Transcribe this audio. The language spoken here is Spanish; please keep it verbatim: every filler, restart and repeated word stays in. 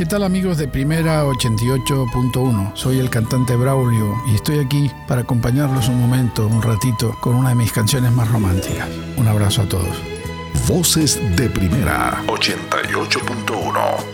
¿Qué tal, amigos de Primera ochenta y ocho punto uno? Soy el cantante Braulio y estoy aquí para acompañarlos un momento, un ratito, con una de mis canciones más románticas. Un abrazo a todos. Voces de Primera ochenta y ocho punto uno.